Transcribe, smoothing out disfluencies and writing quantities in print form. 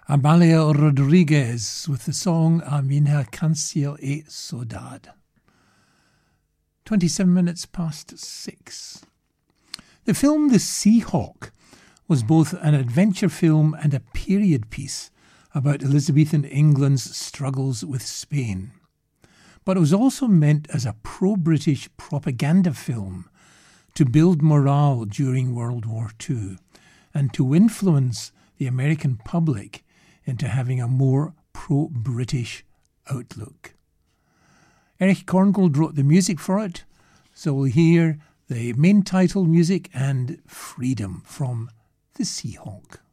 Amalia Rodriguez with the song A Minha Canção e Saudade. 27 minutes past 6. The film The Seahawk was both an adventure film and a period piece about Elizabethan England's struggles with Spain. But it was also meant as a pro-British propaganda film to build morale during World War II and to influence the American public into having a more pro-British outlook. Erich Korngold wrote the music for it, so we'll hear the main title music and Freedom from The Seahawk.